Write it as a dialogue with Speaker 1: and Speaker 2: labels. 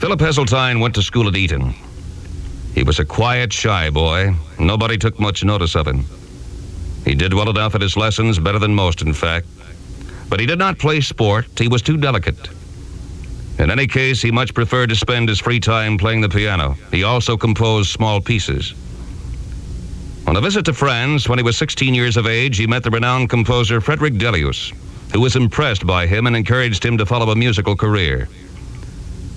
Speaker 1: Philip Heseltine went to school at Eton. He was a quiet, shy boy. Nobody took much notice of him. He did well enough at his lessons, better than most, in fact. But he did not play sport. He was too delicate. In any case, he much preferred to spend his free time playing the piano. He also composed small pieces. On a visit to France, when he was 16 years of age, he met the renowned composer Frederick Delius, who was impressed by him and encouraged him to follow a musical career.